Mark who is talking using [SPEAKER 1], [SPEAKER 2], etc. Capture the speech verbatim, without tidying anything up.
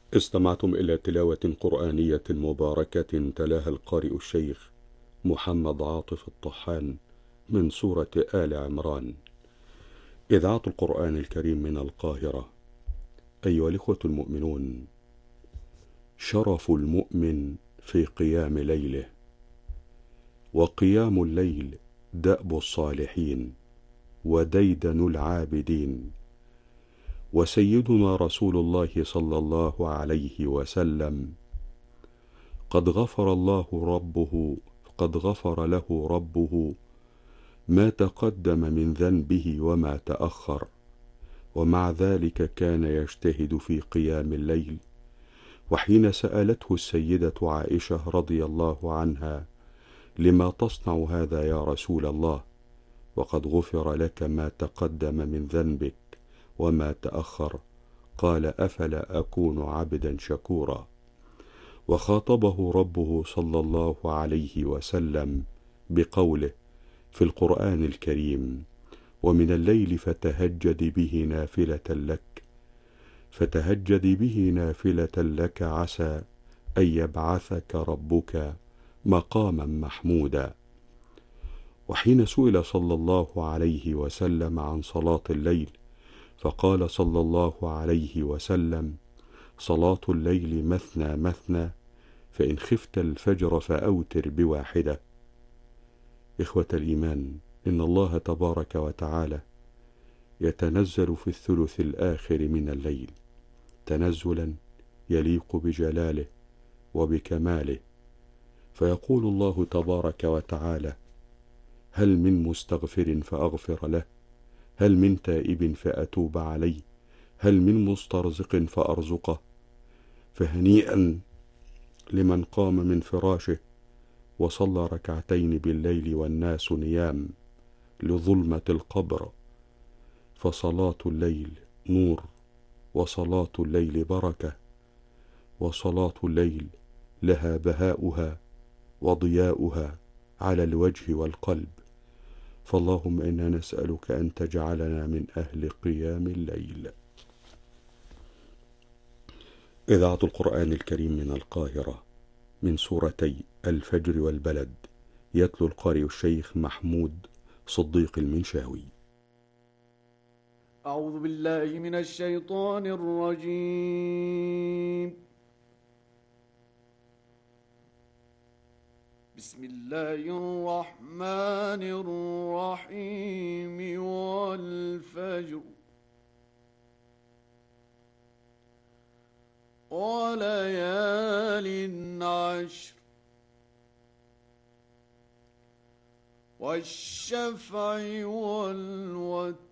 [SPEAKER 1] استمعتم إلى تلاوة قرآنية مباركة تلاها القارئ الشيخ محمد عاطف الطحان من سورة آل عمران. إذاعة القرآن الكريم من القاهرة. أيها الإخوة المؤمنون، شرف المؤمن في قيام ليله، وقيام الليل دأب الصالحين وديدن العابدين. وسيدنا رسول الله صلى الله عليه وسلم قد غفر الله ربه قد غفر له ربه ما تقدم من ذنبه وما تأخر، ومع ذلك كان يجتهد في قيام الليل. وحين سألته السيدة عائشة رضي الله عنها: لما تصنع هذا يا رسول الله وقد غفر لك ما تقدم من ذنبك وما تأخر؟ قال: أفلا أكون عبدا شكورا. وخاطبه ربه صلى الله عليه وسلم بقوله في القرآن الكريم: ومن الليل فتهجد به نافلة لك فتهجد به نافلة لك عسى أن يبعثك ربك مقاما محمودا. وحين سئل صلى الله عليه وسلم عن صلاة الليل فقال صلى الله عليه وسلم: صلاة الليل مثنى مثنى، فإن خفت الفجر فأوتر بواحدة. إخوة الإيمان، إن الله تبارك وتعالى يتنزل في الثلث الآخر من الليل تنزلا يليق بجلاله وبكماله، فيقول الله تبارك وتعالى: هل من مستغفر فأغفر له؟ هل من تائب فأتوب عليه؟ هل من مسترزق فأرزقه؟ فهنيئا لمن قام من فراشه وصلى ركعتين بالليل والناس نيام لظلمة القبر، فصلاة الليل نور، وصلاة الليل بركة، وصلاة الليل لها بهاؤها وضياؤها على الوجه والقلب. فاللهم إنا نسألك أن تجعلنا من أهل قيام الليل. إذاعة القرآن الكريم من القاهرة، من سورتي الفجر والبلد، يتلو القارئ الشيخ محمود صديق المنشاوي.
[SPEAKER 2] أعوذ بالله من الشيطان الرجيم. بسم الله الرحمن الرحيم. والفجر وليال عشر، والشفع والوتر،